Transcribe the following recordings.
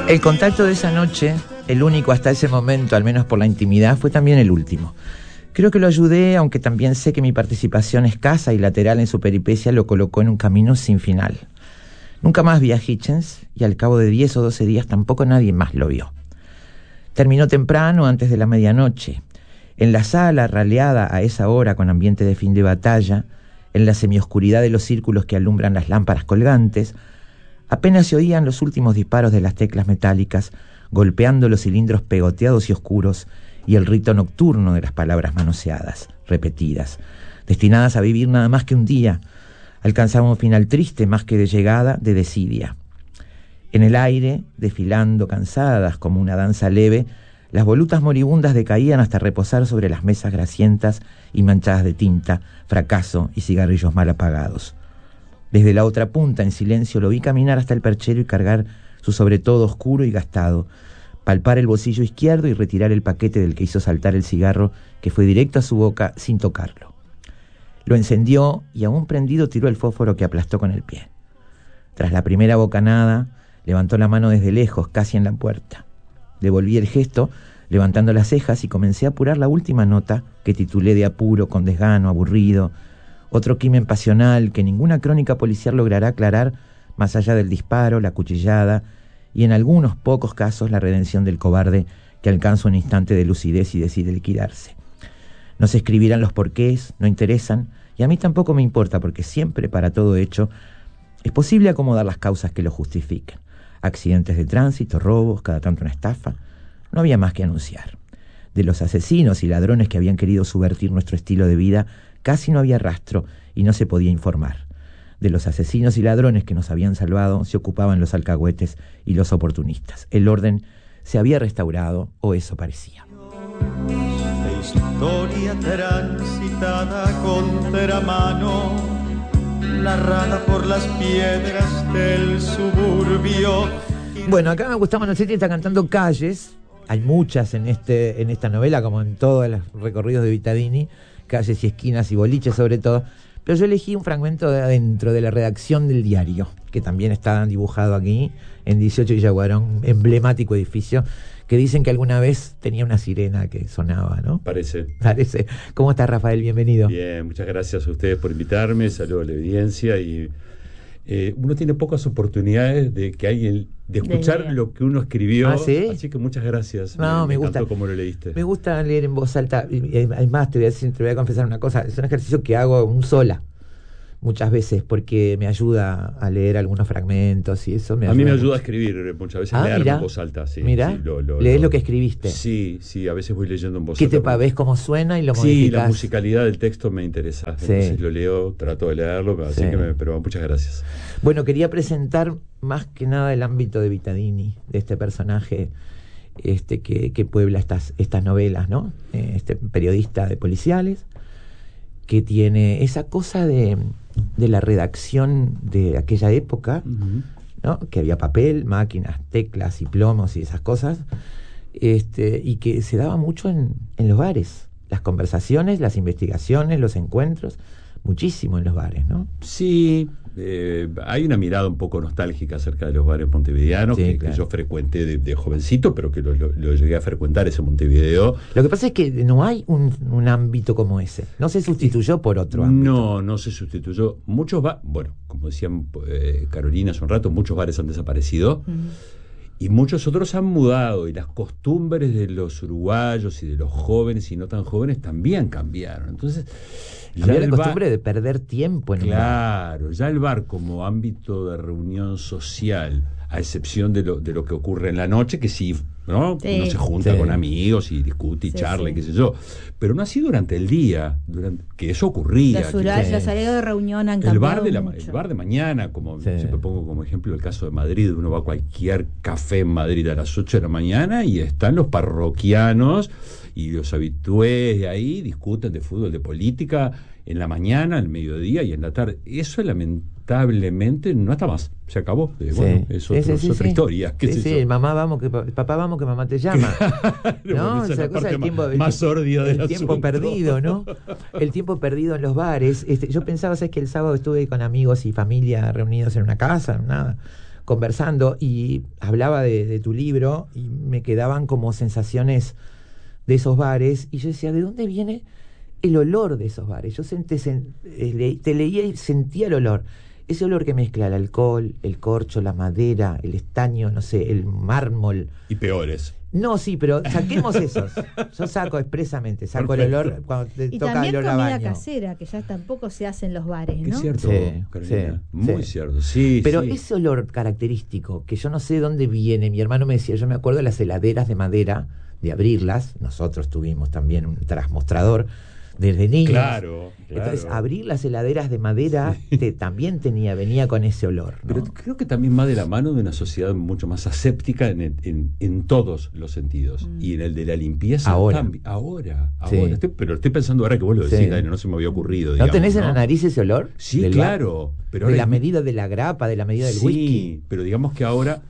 El contacto de esa noche, el único hasta ese momento, al menos por la intimidad, fue también el último. Creo que lo ayudé, aunque también sé que mi participación escasa y lateral en su peripecia lo colocó en un camino sin final. Nunca más vi a Hitchens y al cabo de 10 o 12 días tampoco nadie más lo vio. Terminó temprano, antes de la medianoche. En la sala, raleada a esa hora con ambiente de fin de batalla, en la semioscuridad de los círculos que alumbran las lámparas colgantes, apenas se oían los últimos disparos de las teclas metálicas, golpeando los cilindros pegoteados y oscuros, y el rito nocturno de las palabras manoseadas, repetidas, destinadas a vivir nada más que un día, alcanzaba un final triste más que de llegada, de desidia. En el aire, desfilando cansadas como una danza leve, las volutas moribundas decaían hasta reposar sobre las mesas grasientas y manchadas de tinta, fracaso y cigarrillos mal apagados. Desde la otra punta, en silencio, lo vi caminar hasta el perchero y cargar su sobretodo oscuro y gastado, palpar el bolsillo izquierdo y retirar el paquete del que hizo saltar el cigarro, que fue directo a su boca sin tocarlo. Lo encendió y aún prendido tiró el fósforo que aplastó con el pie. Tras la primera bocanada, levantó la mano desde lejos, casi en la puerta. Devolví el gesto, levantando las cejas, y comencé a apurar la última nota, que titulé de apuro, con desgano, aburrido. Otro crimen pasional que ninguna crónica policial logrará aclarar, más allá del disparo, la cuchillada y en algunos pocos casos la redención del cobarde que alcanza un instante de lucidez y decide liquidarse. No se escribirán los porqués, no interesan, y a mí tampoco me importa, porque siempre, para todo hecho, es posible acomodar las causas que lo justifiquen. Accidentes de tránsito, robos, cada tanto una estafa. No había más que anunciar. De los asesinos y ladrones que habían querido subvertir nuestro estilo de vida, casi no había rastro y no se podía informar. De los asesinos y ladrones que nos habían salvado se ocupaban los alcahuetes y los oportunistas. El orden se había restaurado, o eso parecía. De historia transitada contramano, narrada por las piedras del suburbio. Bueno, acá Gustavo Manosetti está cantando Calles. Hay muchas en esta novela, como en todos los recorridos de Vittadini, calles y esquinas y boliches sobre todo, pero yo elegí un fragmento de adentro de la redacción del diario, que también está dibujado aquí en 18 Villaguarón, emblemático edificio, que dicen que alguna vez tenía una sirena que sonaba, ¿no? Parece. ¿Cómo estás, Rafael? Bienvenido. Bien, muchas gracias a ustedes por invitarme, saludo a la audiencia y uno tiene pocas oportunidades de escuchar lo que uno escribió. ¿Ah, sí? Así que muchas gracias. No, me encantó gusta cómo lo leíste. Me gusta leer en voz alta. Además, te voy a confesar una cosa. Es un ejercicio que hago sola muchas veces, porque me ayuda a leer algunos fragmentos y eso me ayuda. A mí me mucho. ayuda a escribir muchas veces, leer en voz alta. Sí, mirá, sí, lees lo que escribiste. Sí, a veces voy leyendo en voz ¿Qué alta. te ves cómo suena y lo modificas? Sí, la musicalidad del texto me interesa. Sí. Entonces lo leo, trato de leerlo, así Sí. pero muchas gracias. Bueno, quería presentar más que nada el ámbito de Vittadini, de este personaje que puebla estas novelas, ¿no? Este periodista de policiales, que tiene esa cosa de la redacción de aquella época, Uh-huh. ¿no? Que había papel, máquinas, teclas y plomos y esas cosas, y que se daba mucho en los bares, las conversaciones, las investigaciones, los encuentros, muchísimo en los bares, ¿no? Sí, hay una mirada un poco nostálgica acerca de los bares montevideanos, Sí, que claro. yo frecuenté de jovencito, pero que lo llegué a frecuentar ese Montevideo. Lo que pasa es que no hay un ámbito como ese, no se sustituyó por otro ámbito. No se sustituyó. Muchos bueno, como decían Carolina hace un rato, muchos bares han desaparecido. Y muchos otros han mudado, y las costumbres de los uruguayos y de los jóvenes y no tan jóvenes también cambiaron. Entonces, había la costumbre de perder tiempo en un bar. Claro, ya el bar como ámbito de reunión social, a excepción de lo que ocurre en la noche, que sí, ¿no? Sí. Uno se junta Sí. con amigos y discute y charla y qué sé yo. Pero no así durante el día, que eso ocurría. Los horarios, las áreas de reunión han cambiado mucho. El bar de mañana, como Sí. siempre pongo como ejemplo el caso de Madrid, uno va a cualquier café en Madrid a las 8 de la mañana y están los parroquianos y los habitués de ahí, discuten de fútbol, de política, en la mañana, al mediodía y en la tarde. Eso lamentablemente no está más, se acabó. Bueno, es otra historia. ¿Qué es eso? Mamá vamos, papá vamos, que mamá te llama. ¿No? Esa es la parte tiempo, más sórdida del el tiempo asunto. perdido, ¿no? El tiempo perdido en los bares. Yo pensaba, ¿sabes? Que el sábado estuve con amigos y familia reunidos en una casa, conversando y hablaba de tu libro y me quedaban como sensaciones de esos bares y yo decía, ¿de dónde viene el olor de esos bares? Yo te leía y sentía el olor. Ese olor que mezcla el alcohol, el corcho, la madera, el estaño, no sé, el mármol. Y peores. No, sí, pero saquemos esos. Yo saco expresamente, saco el olor cuando te toca el olor a baño. Y también comida casera, que ya tampoco se hace en los bares, ¿no? Es cierto, sí, Carolina. Sí, muy sí. cierto, sí. Pero sí. ese olor característico, que yo no sé de dónde viene, mi hermano me decía, yo me acuerdo de las heladeras de madera, de abrirlas, nosotros tuvimos también un trasmostrador desde niños. Claro. Entonces, abrir las heladeras de madera también venía con ese olor, ¿no? Pero creo que también va de la mano de una sociedad mucho más aséptica en todos los sentidos. Y en el de la limpieza también. Ahora. Sí. Pero estoy pensando ahora que vos lo decís, Sí. Dani, no se me había ocurrido. ¿No digamos, tenés en la nariz ese olor? Sí, Del claro. Pero de ahora la medida de la grapa, de la medida del whisky. Sí, pero digamos que ahora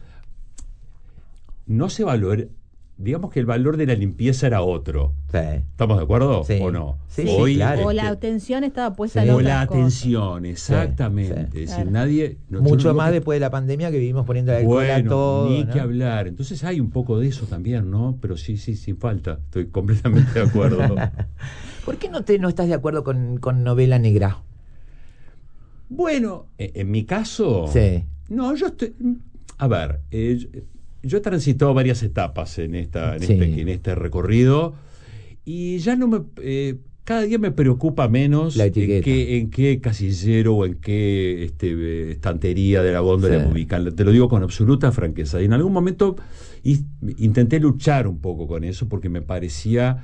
no se valora. Digamos que el valor de la limpieza era otro. Sí. ¿Estamos de acuerdo? Sí. ¿O no? Sí, Hoy, claro. O la atención estaba puesta Sí. en o otras la cosas. atención, exactamente. Sí, Es decir, claro. nadie. Mucho más después de la pandemia que vivimos poniendo alcohol a todo. Ni ¿no? que hablar. Entonces hay un poco de eso también, ¿no? Pero sí, sin falta. Estoy completamente de acuerdo. ¿Por qué no estás de acuerdo con novela negra? Bueno, en mi caso. Sí. No, yo estoy. A ver, yo he transitado varias etapas en este recorrido y ya no me. Cada día me preocupa menos la etiqueta. en qué casillero o en qué estantería de la góndola me ubican. Te lo digo con absoluta franqueza. Y en algún momento intenté luchar un poco con eso porque me parecía.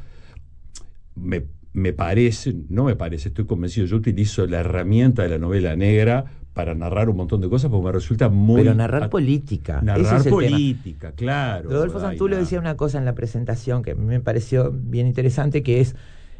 Estoy convencido. Yo utilizo la herramienta de la novela negra para narrar un montón de cosas porque me resulta muy... Pero narrar política. Ese Narrar es el política, tema. claro. Rodolfo Santullo decía una cosa en la presentación que me pareció bien interesante, que es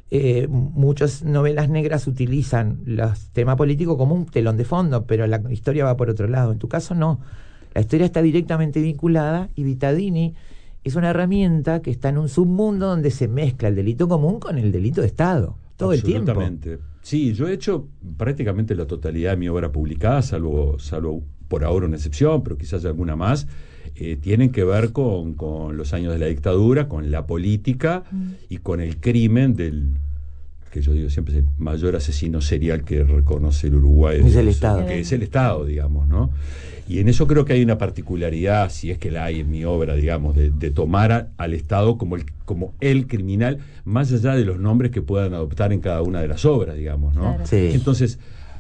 muchas novelas negras utilizan los temas políticos como un telón de fondo, pero la historia va por otro lado. En tu caso no. La historia está directamente vinculada y Vittadini es una herramienta que está en un submundo donde se mezcla el delito común con el delito de Estado. Todo el tiempo. Absolutamente. Sí, yo he hecho prácticamente la totalidad de mi obra publicada, salvo por ahora una excepción, pero quizás alguna más, tienen que ver con los años de la dictadura, con la política y con el crimen que yo digo siempre es el mayor asesino serial que reconoce el Uruguay. Es el Estado. Que es el Estado, digamos, ¿no? Y en eso creo que hay una particularidad, si es que la hay en mi obra, digamos, de tomar al Estado como el criminal, más allá de los nombres que puedan adoptar en cada una de las obras, digamos, ¿no? Claro. Sí. Entonces,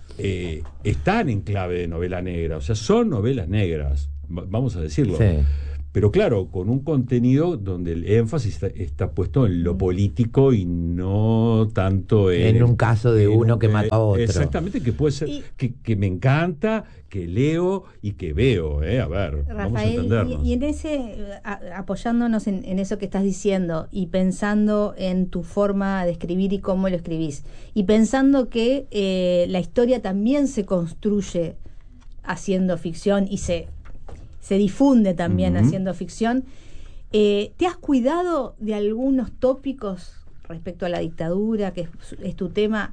están en clave de novela negra, o sea, son novelas negras, vamos a decirlo. Sí. Pero claro, con un contenido donde el énfasis está puesto en lo político y no tanto en un caso de uno que mató a otro. Exactamente, que puede ser, que me encanta, que leo y que veo. A ver, Rafael, vamos a entendernos. y en ese, apoyándonos en eso que estás diciendo y pensando en tu forma de escribir y cómo lo escribís, y pensando que la historia también se construye haciendo ficción y se difunde también haciendo ficción. ¿Te has cuidado de algunos tópicos respecto a la dictadura, que es tu tema,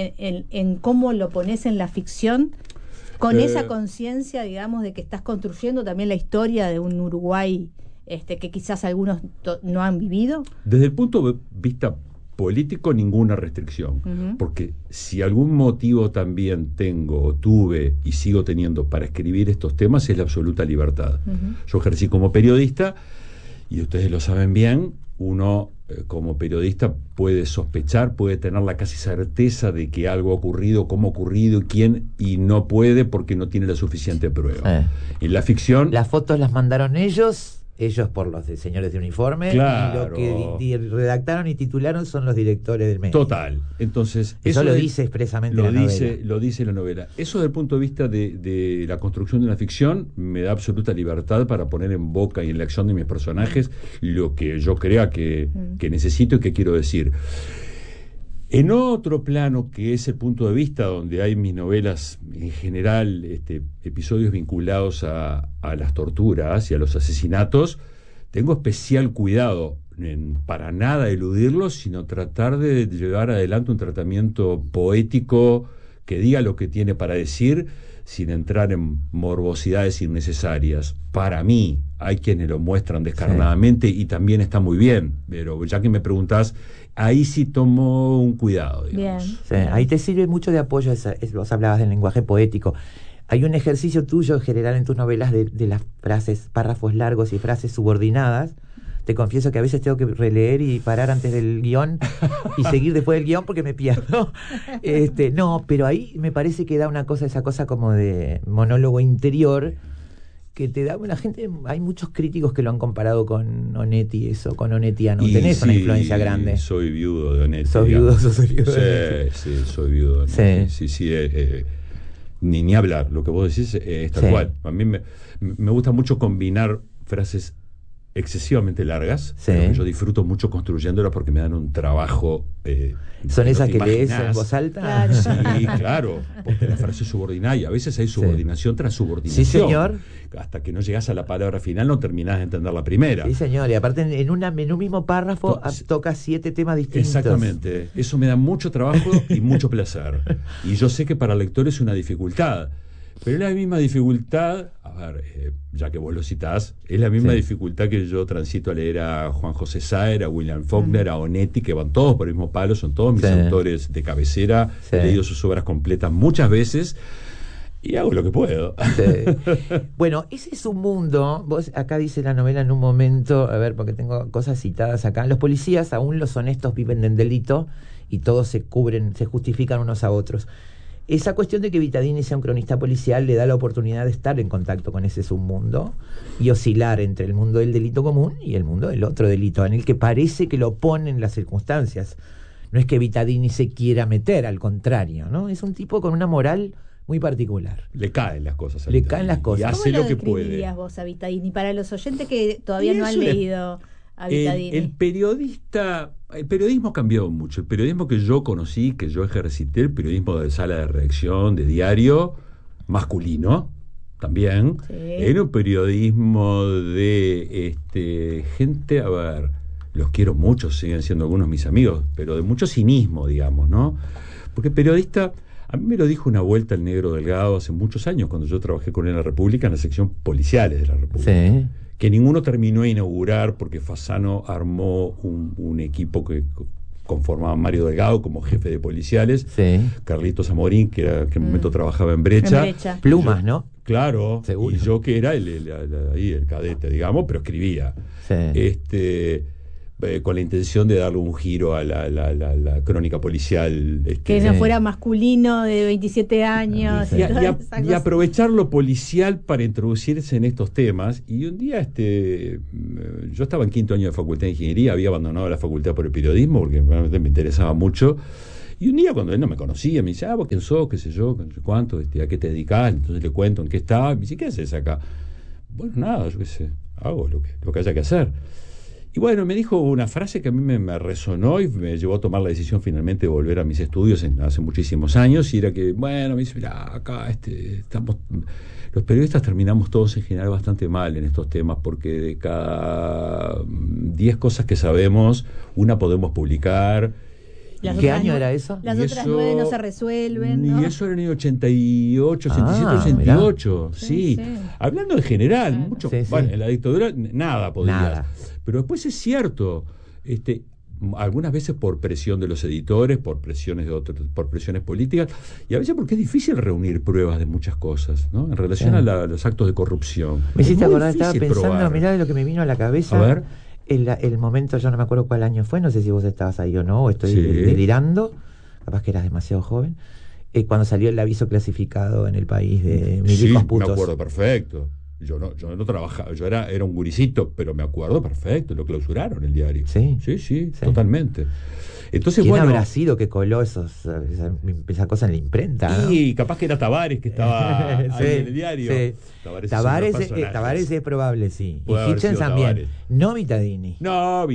en cómo lo pones en la ficción, con esa conciencia, digamos, de que estás construyendo también la historia de un Uruguay que quizás algunos no han vivido? Desde el punto de vista político, ninguna restricción, porque si algún motivo también tengo o tuve y sigo teniendo para escribir estos temas es la absoluta libertad. Yo ejercí como periodista y ustedes lo saben bien, uno como periodista puede sospechar, puede tener la casi certeza de que algo ha ocurrido, cómo ha ocurrido, quién, y no puede porque no tiene la suficiente prueba. En la ficción... Las fotos las mandaron ellos por los señores de uniforme, claro. Y lo que redactaron y titularon son los directores del medio. Total. Entonces, eso lo dice expresamente la novela. Lo dice la novela. Eso desde el punto de vista de la construcción de una ficción me da absoluta libertad para poner en boca y en la acción de mis personajes lo que yo crea que necesito y que quiero decir. En otro plano, que es el punto de vista donde hay mis novelas, en general, episodios vinculados a las torturas y a los asesinatos, tengo especial cuidado en para nada eludirlos, sino tratar de llevar adelante un tratamiento poético que diga lo que tiene para decir, sin entrar en morbosidades innecesarias. Para mí, hay quienes lo muestran descarnadamente y también está muy bien, pero ya que me preguntás, ahí sí tomo un cuidado, digamos. Bien. Sí, ahí te sirve mucho de apoyo, vos hablabas del lenguaje poético. Hay un ejercicio tuyo general en tus novelas de las frases, párrafos largos y frases subordinadas. Te confieso que a veces tengo que releer y parar antes del guión y seguir después del guión porque me pierdo. No, pero ahí me parece que da esa cosa como de monólogo interior que te da la gente. Hay muchos críticos que lo han comparado con Onetti, con Onettiano. Tenés una influencia grande. Soy viudo de Onetti. Sos viudo de Onetti. Sí, soy viudo de Onetti. Sí, ni hablar. Lo que vos decís es tal cual. A mí me gusta mucho combinar frases excesivamente largas, pero yo disfruto mucho construyéndolas porque me dan un trabajo. ¿Son esas que lees en voz alta? Claro. Sí, claro, porque la frase es subordinada y a veces hay subordinación tras subordinación. Sí, señor. Hasta que no llegas a la palabra final no terminás de entender la primera. Sí, señor, y aparte en un mismo párrafo toca 7 temas distintos. Exactamente, eso me da mucho trabajo y mucho placer. Y yo sé que para el lector es una dificultad. Pero es la misma dificultad, ya que vos lo citás, es la misma dificultad que yo transito a leer a Juan José Saer, a William Faulkner, a Onetti, que van todos por el mismo palo, son todos mis autores de cabecera, he leído sus obras completas muchas veces y hago lo que puedo. Bueno, ese es un mundo, vos acá dice la novela en un momento, porque tengo cosas citadas acá, los policías, aún los honestos, viven del delito y todos se justifican unos a otros. Esa cuestión de que Vittadini sea un cronista policial le da la oportunidad de estar en contacto con ese submundo y oscilar entre el mundo del delito común y el mundo del otro delito, en el que parece que lo ponen las circunstancias. No es que Vittadini se quiera meter, al contrario, ¿no? Es un tipo con una moral muy particular. Le caen las cosas a Le Vittadini, caen las cosas. y hace lo que puede. ¿Cómo lo describirías vos a Vittadini? Para los oyentes que todavía no han leído a Vittadini. El periodismo cambió mucho. El periodismo que yo conocí, que yo ejercité, el periodismo de sala de redacción, de diario, masculino, también. Era un periodismo de gente, los quiero mucho, siguen siendo algunos mis amigos, pero de mucho cinismo, digamos, ¿no? Porque periodista, a mí me lo dijo una vuelta el Negro Delgado hace muchos años, cuando yo trabajé con él en la República, en la sección policiales de la República. Que ninguno terminó de inaugurar porque Fasano armó un equipo que conformaba Mario Delgado como jefe de policiales, Carlitos Amorín, que en aquel momento trabajaba en Brecha. Plumas, ¿no? Claro, seguro. Y yo que era el cadete, digamos, pero escribía. Con la intención de darle un giro a la crónica policial. Que no fuera masculino de 27 años. Y aprovechar lo policial para introducirse en estos temas. Y un día yo estaba en 5º año de Facultad de Ingeniería, había abandonado la facultad por el periodismo, porque realmente me interesaba mucho. Y un día, cuando él no me conocía, me dice, ¿vos quién sos? ¿Qué sé yo? ¿Qué sé cuánto? ¿A qué te dedicás? Entonces le cuento en qué estaba. Me dice, ¿qué haces acá? Bueno, nada, yo qué sé, hago lo que haya que hacer. Y bueno, me dijo una frase que a mí me resonó y me llevó a tomar la decisión finalmente de volver a mis estudios hace muchísimos años, y era que, bueno, me dice, mirá, acá los periodistas terminamos todos en general bastante mal en estos temas, porque de cada 10 cosas que sabemos, una podemos publicar. ¿Qué año era eso? Las otras 9 no se resuelven, ¿no? Y eso era en el 88, 87, 88. Sí. Hablando en general, mucho. Bueno, en la dictadura nada podías. Pero después es cierto, algunas veces por presión de los editores, por presiones por presiones políticas, y a veces porque es difícil reunir pruebas de muchas cosas, ¿no? En relación a los actos de corrupción. Me hiciste acordar, estaba pensando, mirá de lo que me vino a la cabeza. A ver. El momento, yo no me acuerdo cuál año fue, no sé si vos estabas ahí o no, o estoy delirando, capaz que eras demasiado joven, cuando salió el aviso clasificado en el país de milicos putos. Me acuerdo perfecto. Yo no trabajaba, yo era un guricito, pero me acuerdo perfecto, lo clausuraron el diario. Sí, totalmente. Entonces, ¿quién habrá sido que coló esa cosa en la imprenta? Y capaz que era Tavares que estaba ahí en el diario. Tavares es probable, sí. Y Hitchens también. No Vittadini.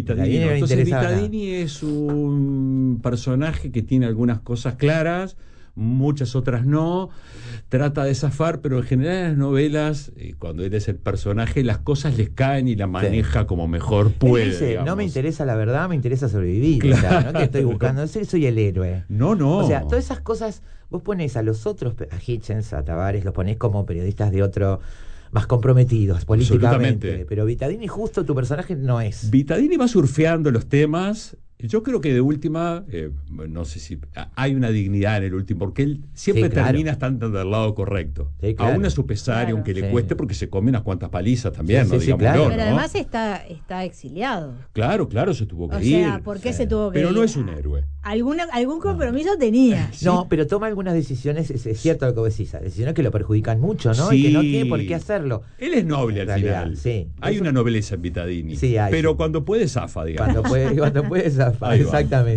Entonces Vittadini es un personaje que tiene algunas cosas claras, muchas otras no, trata de zafar, pero en general en las novelas, cuando él es el personaje, las cosas les caen y la maneja como mejor puede. Él dice, digamos. no me interesa la verdad, me interesa sobrevivir. Claro. O sea, no que estoy buscando, soy el héroe. No. O sea, todas esas cosas, vos pones a los otros, a Hitchens, a Tavares, los ponés como periodistas de otro, más comprometidos políticamente. Pero Vittadini, justo tu personaje no es. Vittadini va surfeando los temas. Yo creo que de última, no sé si hay una dignidad en el último, porque él siempre termina estando del lado correcto. Sí, claro. Aún a su pesar, aunque le cueste, porque se come unas cuantas palizas también, ¿no? Digamos, claro. ¿no? Pero además está exiliado. Claro, se tuvo que ir. O sea, ¿por qué se tuvo que ir? Pero no es un héroe. Algún compromiso tenía. No, pero toma algunas decisiones, es cierto lo que vos decís, decisiones que lo perjudican mucho, ¿no? Sí. Y que no tiene por qué hacerlo. Él es noble al final. Sí. Hay una nobleza en Vittadini. Sí, hay. Pero cuando puede zafa, digamos. Cuando puede zafar, exactamente.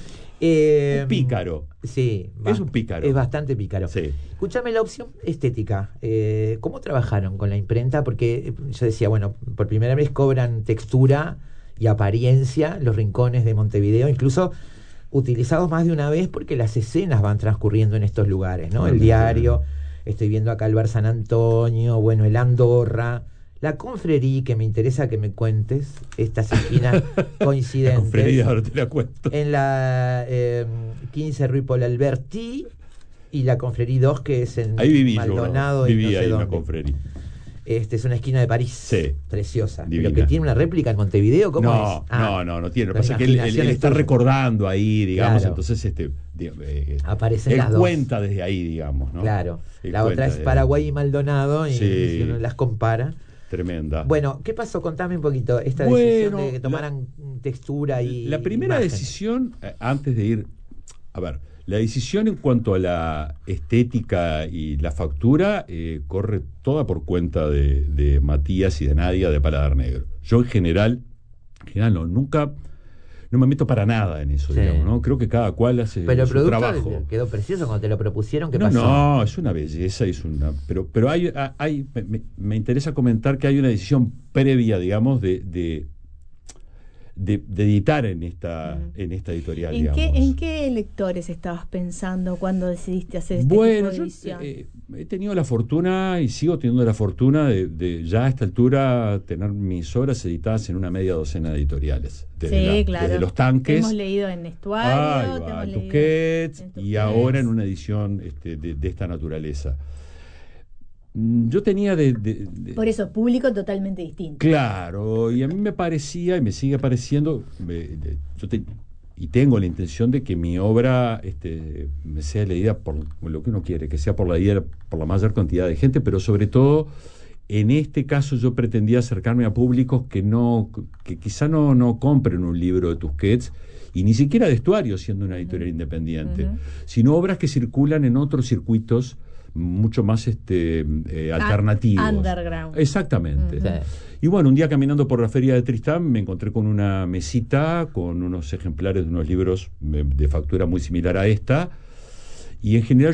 Es pícaro. Sí. Es un pícaro. Es bastante pícaro. Sí. Escúchame, la opción estética. ¿Cómo trabajaron con la imprenta? Porque yo decía, bueno, por primera vez cobran textura y apariencia los rincones de Montevideo, incluso utilizados más de una vez porque las escenas van transcurriendo en estos lugares, ¿no? El diario, estoy viendo acá el Bar San Antonio, bueno, el Andorra, la Confrería, que me interesa que me cuentes estas esquinas coincidentes. La Confrería, ahora te la cuento. En la 15 Rue Paul Alberti y la Confrería 2, que es en Maldonado. Viví y no sé ahí en dónde. la Confrería. Es una esquina de París, sí, preciosa. divina. Pero que tiene una réplica en Montevideo, ¿cómo es? No tiene. Lo que pasa es que él está recordando ahí, digamos, claro. Entonces aparecen él las dos. Cuenta desde ahí, digamos, ¿no? Claro. La otra es Paraguay y Maldonado, y uno las compara. Tremenda. Bueno, ¿qué pasó? Contame un poquito esta decisión de que tomaran textura y la primera imagen. decisión, antes de ir, a ver, la decisión en cuanto a la estética y la factura corre toda por cuenta de Matías y de Nadia de Paladar Negro. Yo en general no me meto para nada en eso, digamos, ¿no? Creo que cada cual hace pero su trabajo. Pero quedó precioso cuando te lo propusieron, ¿qué pasó? No, es una belleza, pero me interesa comentar que hay una decisión previa, digamos, de editar en esta editorial. ¿En qué lectores estabas pensando cuando decidiste hacer este tipo de edición? He tenido la fortuna y sigo teniendo la fortuna de ya a esta altura tener mis obras editadas en una media docena de editoriales. Claro. Desde Los Tanques. Hemos leído en Estuario, Tusquets, y ahora en una edición de esta naturaleza. Yo tenía por eso, público totalmente distinto. Claro, y a mí me parecía, y me sigue pareciendo, y tengo la intención de que mi obra sea leída por lo que uno quiere, que sea por la mayor cantidad de gente, pero sobre todo, en este caso yo pretendía acercarme a públicos que quizá no compren un libro de Tusquets, y ni siquiera de Estuario, siendo una editorial independiente, sino obras que circulan en otros circuitos mucho más alternativos. Underground. Exactamente. Y bueno, un día caminando por la feria de Tristán me encontré con una mesita con unos ejemplares de unos libros de factura muy similar a esta, y en general